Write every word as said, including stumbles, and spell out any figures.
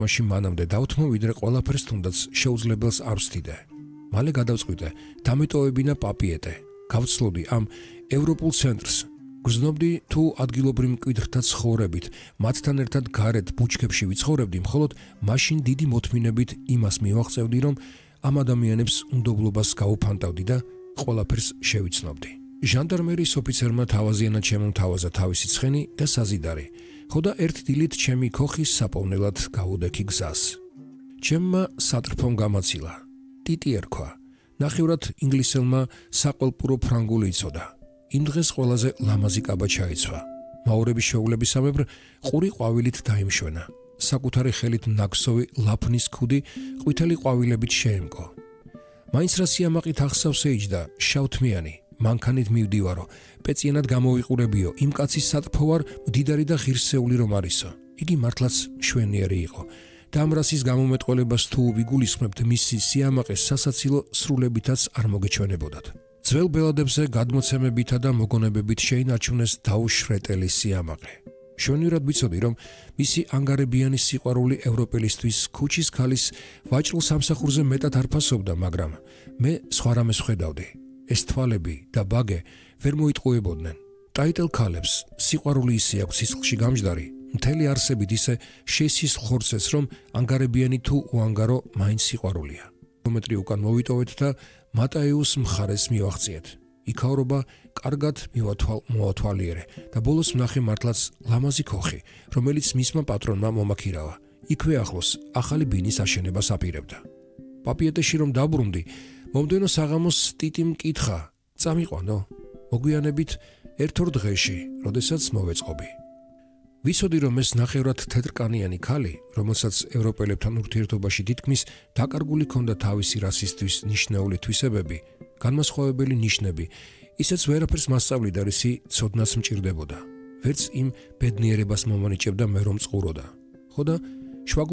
მაშინ მანამდე დავთმო, ვიდრე ყველაფერს თუნდაც შეუძლებელს არ ვსთიდე. მალე გადავწყვიტე, დამეტოვებინა პაპიეტე. გავცლოდი ამ ევროპულ ცენტრს. გრძნობდი თუ ადგილობრივ მკვიდრთა ცხოვრებით, მათთან ერთად გარეთ ბუჩქებში ვიცხოვრებდი, მხოლოდ მაშინ დიდი მოთმინებით იმას მივაღწევდი, რომ ამ ადამიანებს უნდობლობას გაუფანტავდი და ყველაფერს შევიცნობდი. ჟანდარმერიის ოფიცერმა თავაზიანად შემომთავაზა თავისი ცხენი და საზიდარი. ხო და ერთ დილით ჩემი ქოხის საპოვნელად გავუდექი გზას. ჩემმა სატრფომ გამაცილა. ტიტი ერქვა. ნახევრად ინგლისელმა საყელპურო ფრანგული იცოდა. იმ დღეს ყველაზე ლამაზი კაბა ჩაიცვა. მაურების შეულებისამებრ ყური ყვავილით დაიმშვენა. საკუთარი ხელით ნაგვსოვი ლაფნის ქუდი ყვითელი ყვავილებით შეემკო. მაინც რა სიამაყით ახსავს ეიჯდა, შავთმიანი, მანქანით მივდივარო, პეწიანად გამოვიყურებიო, იმ კაცის სატრფო ვარ, მდიდარი და ღირსეული რომ არისო. იგი მართლაც მშვენიერი იყო. და ამ რასის გამომეტყველებას თუ ვიგულისხმებთ, მისი სიამაყე სასაცილო სრულებითაც არ მოგეჩვენებოდათ. ძველ ბელადებზე გადმოცემებითა და მოგონებებით შეინარჩუნეს დაუშრეტელი სიამაყე. შვენივრად ვიცოდი, რომ მისი ანგარებიანი სიყვარული ევროპელისთვის ქუჩის ქალის ვაჭრულ სამსახურზე მეტად არ ფასობდა, მაგრამ მე სხვა რამეს ვხედავდი. ეს თვალები და ბაგე ვერ მოიტყუებოდნენ. ტაიტელ ქალებს სიყვარული ისე აქვს სისხლში გამჯდარი, მთელი არსებით ისე შესისხლხორცეს, რომ ანგარებიანი თუ უანგარო მაინც სიყვარულია. კილომეტრი უკან მოვიტოვეთ და მატაეუს მხარეს მივაღწიეთ. იქაურობა კარგად მივათვალიერე და ბოლოს ვნახე მართლაც ლამაზი ქოხი, რომელიც მისმა პატრონმა მომაქირავა. იქვე ახლოს ახალი ბინის აშენებას აპირებდა. პაპიეტეში რომ დაბრუნდი, მომდენო საღამოს ტიტიმ მკითხა, წამიყვანო? მოგვიანებით ერთ-ორ დღეში, როდესაც მოვეწყობი. ვიცოდი, რომ ეს ნახევრად თეთრკანიანი ქალი, რომელსაც ევროპელებთან ურთიერთობაში თითქმის დაკარგული ჰქონდა თავისი რასისთვის ნიშნეული თვისებები, განმასხვავებელი ნიშნები, ისეც ვერაფერს მასწავლიდა, რისი ცოდნას მჭირდებოდა. ვერც იმ ბედნიერებას მომანიჭებდა მე რომ წყუროდა. ხო და